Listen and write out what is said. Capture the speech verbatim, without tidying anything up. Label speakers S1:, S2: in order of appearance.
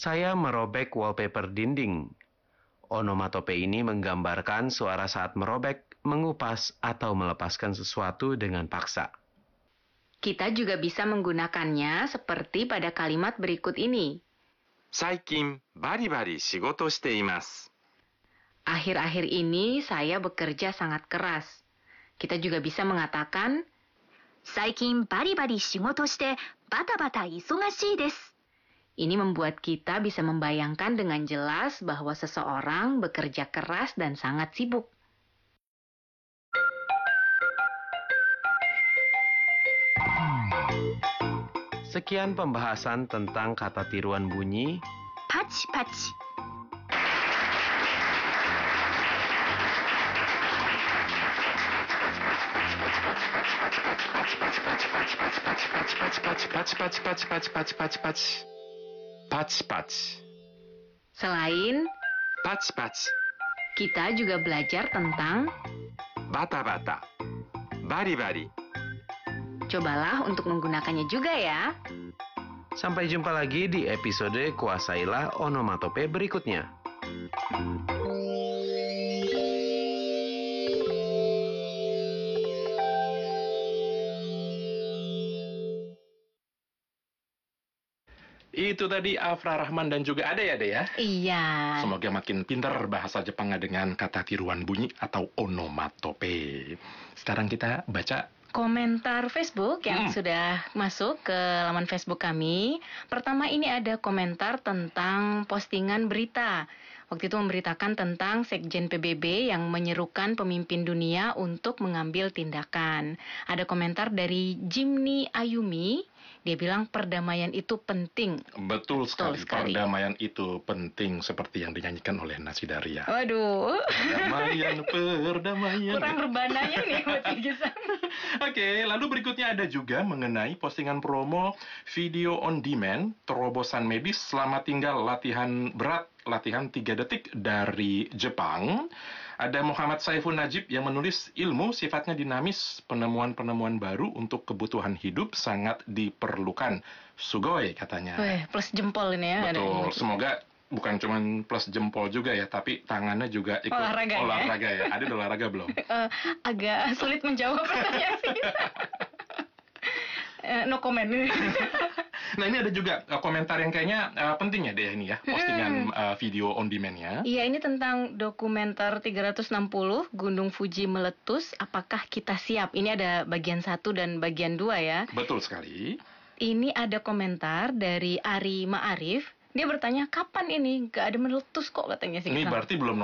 S1: Saya merobek wallpaper dinding. Onomatope ini menggambarkan suara saat merobek, mengupas, atau melepaskan sesuatu dengan paksa.
S2: Kita juga bisa menggunakannya seperti pada kalimat berikut ini.
S3: 最近バリバリ仕事しています。
S2: Akhir-akhir ini saya bekerja sangat keras. Kita juga bisa mengatakan
S4: 最近バリバリ仕事してバタバタ忙しいです。
S2: ini membuat kita bisa membayangkan dengan jelas bahwa seseorang bekerja keras dan sangat sibuk.
S1: Sekian pembahasan tentang kata tiruan bunyi
S4: パチパチ。
S2: Selain
S3: パチパチ、
S2: kita juga belajar tentang
S3: バタバタ、バリバリ。
S2: cobalah untuk menggunakannya juga ya.
S1: Sampai jumpa lagi di episode Kuasailah Onomatope berikutnya.
S5: Itu tadi Afra Rahman dan juga Ade ya, Ade ya?
S2: Iya.
S5: Semoga makin pintar bahasa Jepangnya dengan kata tiruan bunyi atau onomatope. Sekarang kita baca
S2: Komentar Facebook yang
S5: Hmm.
S2: sudah masuk ke laman Facebook kami. Pertama ini ada komentar tentang postingan berita. Waktu itu memberitakan tentang Sekjen P B B yang menyerukan pemimpin dunia untuk mengambil tindakan. Ada komentar dari Jimny Ayumi. Dia bilang perdamaian itu penting.
S5: betul sekali,
S2: sekali.
S5: perdamaian itu penting seperti yang dinyanyikan oleh Nasidaria.
S2: Waduh,
S5: Perdamaian, perdamaian.
S2: kurang berbananya nih buat Gisan.
S5: Oke, lalu berikutnya ada juga mengenai postingan promo video on demand, terobosan medis selama tinggal latihan berat, latihan tiga detik dari Jepang. Ada Muhammad Saiful Najib yang menulis ilmu sifatnya dinamis, penemuan-penemuan baru untuk kebutuhan hidup sangat diperlukan. Sugoi katanya.
S2: Weh, plus jempol ini ya.
S5: Betul, semoga bukan cuma plus jempol juga ya, tapi tangannya juga ikut
S2: Olahraga ya?
S5: olahraga ya. Ada olahraga belum?
S2: Eh, agak sulit menjawab pertanyaan sih. Eh, no comment.
S5: Nah ini ada juga uh, komentar yang kayaknya uh, penting ya deh ini ya, postingan uh, video on demand-nya.
S2: Iya, ini tentang dokumenter tiga ratus enam puluh Gunung Fuji meletus. Apakah kita siap? Ini ada bagian satu dan bagian dua ya.
S5: Betul sekali.
S2: Ini ada komentar dari Ari Ma'arif. Dia bertanya, kapan ini? Gak ada meletus kok katanya sih.
S5: Ini berarti belum